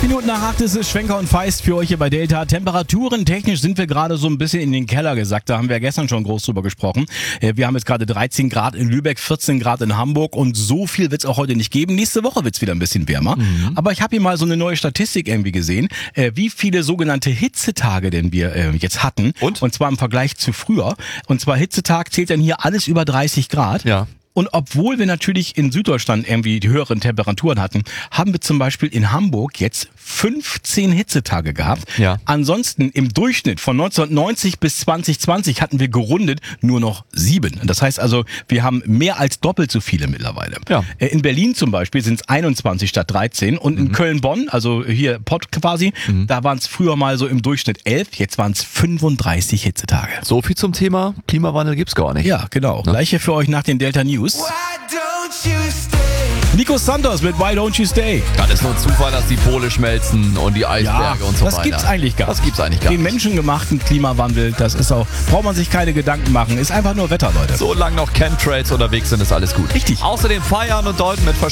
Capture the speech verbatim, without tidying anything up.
Minuten nach acht ist es Schwenker und Feist für euch hier bei Delta. Temperaturen technisch sind wir gerade so ein bisschen in den Keller gesackt. Da haben wir gestern schon groß drüber gesprochen. Wir haben jetzt gerade dreizehn Grad in Lübeck, vierzehn Grad in Hamburg und so viel wird es auch heute nicht geben. Nächste Woche wird es wieder ein bisschen wärmer. Mhm. Aber ich habe hier mal so eine neue Statistik irgendwie gesehen, wie viele sogenannte Hitzetage denn wir jetzt hatten. Und? Und zwar im Vergleich zu früher. Und zwar Hitzetag zählt dann hier alles über dreißig Grad. Ja. Und obwohl wir natürlich in Süddeutschland irgendwie die höheren Temperaturen hatten, haben wir zum Beispiel in Hamburg jetzt fünfzehn Hitzetage gehabt. Ja. Ansonsten im Durchschnitt von neunzehnhundertneunzig bis zwanzig zwanzig hatten wir gerundet nur noch sieben. Das heißt also, wir haben mehr als doppelt so viele mittlerweile. Ja. In Berlin zum Beispiel sind es einundzwanzig statt dreizehn und in mhm. Köln-Bonn, also hier Pott quasi, mhm. da waren es früher mal so im Durchschnitt elf, jetzt waren es fünfunddreißig Hitzetage. So viel zum Thema Klimawandel gibt's gar nicht. Ja, genau. Ja. Gleich hier für euch nach den Delta News. Nico Santos mit Why Don't You Stay? Das ist nur ein Zufall, dass die Pole schmelzen und die Eisberge ja, und so das weiter. Gibt's eigentlich gar das gibt's eigentlich gar nicht. Den menschengemachten Klimawandel, das ist auch, braucht man sich keine Gedanken machen, ist einfach nur Wetter, Leute. Solange noch Chemtrails unterwegs sind, ist alles gut. Richtig. Außerdem feiern und deuten mit verschiedenen